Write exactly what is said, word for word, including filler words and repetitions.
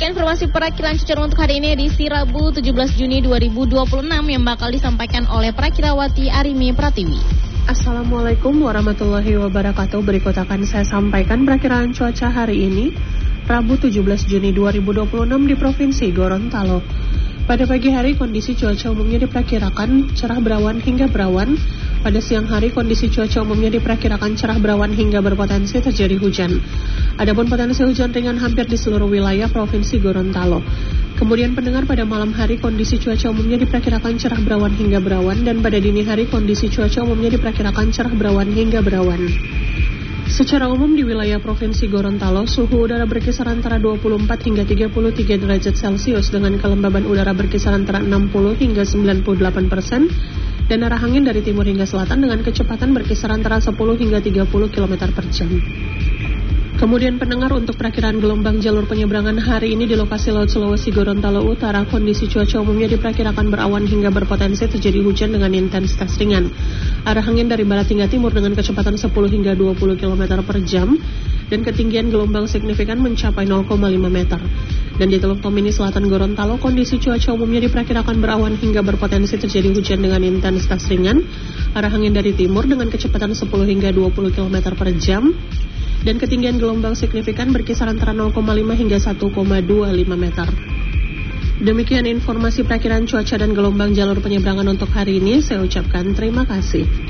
Demikian informasi perakilan cuaca untuk hari ini edisi Rabu tujuh belas Juni dua ribu dua puluh enam yang bakal disampaikan oleh Prakirawati Arimi Pratiwi. Assalamualaikum warahmatullahi wabarakatuh. Berikut akan saya sampaikan perakiraan cuaca hari ini Rabu tujuh belas Juni dua ribu dua puluh enam di Provinsi Gorontalo. Pada pagi hari kondisi cuaca umumnya diperkirakan cerah berawan hingga berawan. Pada siang hari kondisi cuaca umumnya diperkirakan cerah berawan hingga berpotensi terjadi hujan. Adapun potensi hujan ringan hampir di seluruh wilayah Provinsi Gorontalo. Kemudian pendengar, pada malam hari kondisi cuaca umumnya diperkirakan cerah berawan hingga berawan, dan pada dini hari kondisi cuaca umumnya diperkirakan cerah berawan hingga berawan. Secara umum di wilayah Provinsi Gorontalo, suhu udara berkisar antara dua puluh empat hingga tiga puluh tiga derajat Celcius dengan kelembaban udara berkisar antara enam puluh hingga sembilan puluh delapan persen dan arah angin dari timur hingga selatan dengan kecepatan berkisar antara sepuluh hingga tiga puluh kilometer per jam. Kemudian pendengar, untuk perakiraan gelombang jalur penyeberangan hari ini di lokasi Laut Sulawesi Gorontalo Utara, kondisi cuaca umumnya diperkirakan berawan hingga berpotensi terjadi hujan dengan intensitas ringan. Arah angin dari barat hingga timur dengan kecepatan sepuluh hingga dua puluh kilometer per jam dan ketinggian gelombang signifikan mencapai nol koma lima meter. Dan di Teluk Tomini Selatan Gorontalo, kondisi cuaca umumnya diperkirakan berawan hingga berpotensi terjadi hujan dengan intensitas ringan. Arah angin dari timur dengan kecepatan sepuluh hingga dua puluh kilometer per jam. Dan ketinggian gelombang signifikan berkisar antara nol koma lima hingga satu koma dua lima meter. Demikian informasi perakiraan cuaca dan gelombang jalur penyeberangan untuk hari ini. Saya ucapkan terima kasih.